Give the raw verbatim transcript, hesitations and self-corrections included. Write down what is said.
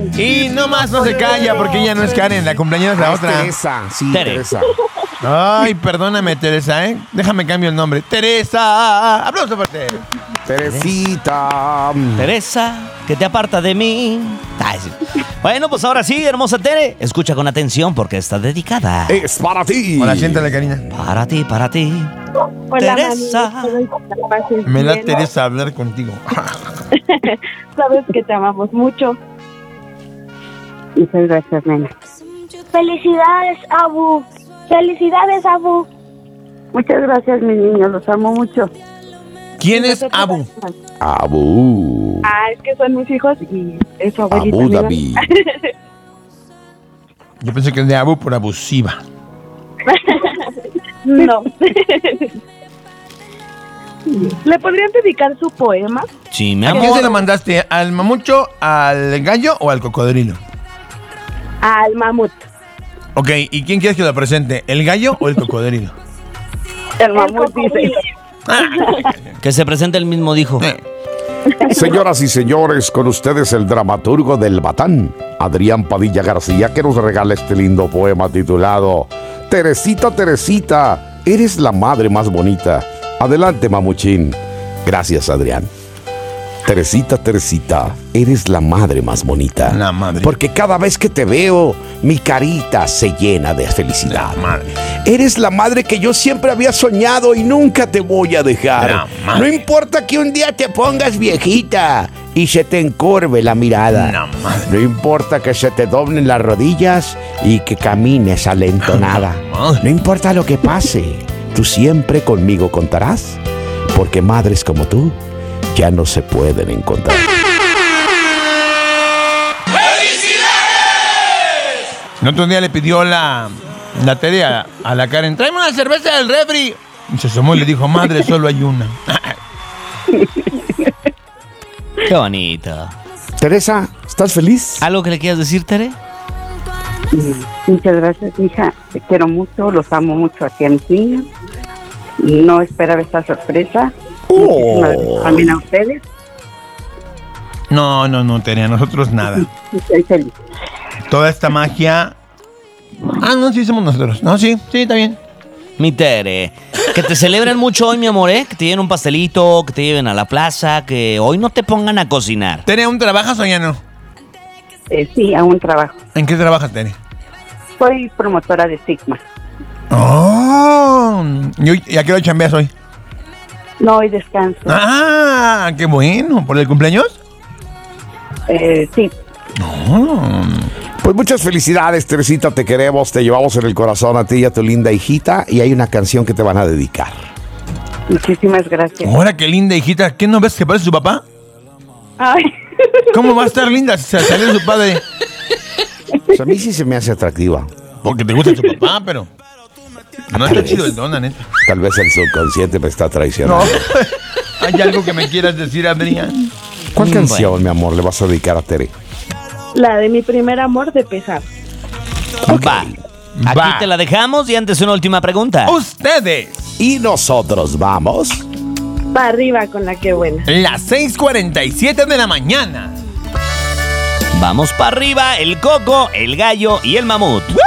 Y nomás no se calla porque ella no es Karen, la cumpleañera es la Ah, es otra. Teresa, sí, Tere. Teresa. Ay, perdóname, Teresa, ¿eh? Déjame cambio el nombre. Teresa. Aplauso fuerte. Teresita. Teresa, que te aparta de mí. Ay, sí. Bueno, pues ahora sí, hermosa Tere, escucha con atención porque está dedicada. Es para ti. Hola, siéntale, Karina. Para ti, para ti. Hola, Teresa. mami, espero que la pases Me da bien. Teresa hablar contigo. Sabes que te amamos mucho. Muchas gracias, nena. Felicidades, Abu. Felicidades, Abu. Muchas gracias, mis niños. Los amo mucho. ¿Quién es Abu? Abu. Ah, es que son mis hijos y es su abuelita. Abu mira. Dhabi. Yo pensé que es de Abu por abusiva. No. ¿Le podrían dedicar su poema? Sí, mi ¿A quién amor. se lo mandaste? ¿Al mamucho, al gallo o al cocodrilo? Al mamut. Ok, ¿y quién quieres que lo presente? ¿El gallo o el cocodrilo? El mamut dice. Que se presente el mismo dijo. Eh, Señoras y señores, con ustedes el dramaturgo del Batán, Adrián Padilla García, que nos regala este lindo poema titulado Teresita, Teresita, eres la madre más bonita. Adelante, mamuchín. Gracias, Adrián. Teresita, Teresita, eres la madre más bonita. La madre. Porque cada vez que te veo, mi carita se llena de felicidad. La madre. Eres la madre que yo siempre había soñado y nunca te voy a dejar. La madre. No importa que un día te pongas viejita y se te encorve la mirada. La madre. No importa que se te doblen las rodillas y que camines alentonada. La madre. No importa lo que pase, tú siempre conmigo contarás. Porque madres como tú ya no se pueden encontrar. El otro día le pidió la, la Tere a, a la Karen, tráeme una cerveza del refri. Y se asomó y le dijo, madre, solo hay una. Qué bonito. Teresa, ¿estás feliz? ¿Algo que le quieras decir, Tere? Muchas gracias, hija. Te quiero mucho, los amo mucho a ti, a mis niños. No esperaba esta sorpresa. Muchísimas gracias también a ustedes. No, no, no, Tere, a nosotros nada. Estoy feliz. Toda esta magia... Ah, no, sí somos nosotros. No, sí, sí, está bien. Mi Tere, que te celebren mucho hoy, mi amor, ¿eh? Que te lleven un pastelito, que te lleven a la plaza, que hoy no te pongan a cocinar. Tere, ¿aún trabajas o ya no? Eh, sí, aún trabajo. ¿En qué trabajas, Tere? Soy promotora de Sigma. Oh, ¿y hoy- y a qué hora chambeas hoy? No, hoy descanso. Ah, qué bueno. ¿Por el cumpleaños? Eh, sí. No. Pues muchas felicidades, Teresita, te queremos, te llevamos en el corazón a ti y a tu linda hijita y hay una canción que te van a dedicar. Muchísimas gracias. Ahora, qué linda, hijita. ¿Qué no ves que parece su papá? Ay. ¿Cómo va a estar linda si se salió su padre? Pues a mí sí se me hace atractiva. Porque te gusta su papá, pero... No está chido el don, la neta. Tal vez el subconsciente me está No. traicionando. ¿Hay algo que me quieras decir, Adrián? ¿Cuál Mm, canción, bueno. mi amor, le vas a dedicar a Tere? La de mi primer amor de pesar. Va. Aquí Va. te la dejamos y antes una última pregunta. Ustedes, Y nosotros vamos. Para arriba con la que buena. las seis cuarenta y siete de la mañana. Vamos para arriba, el coco, el gallo y el mamut.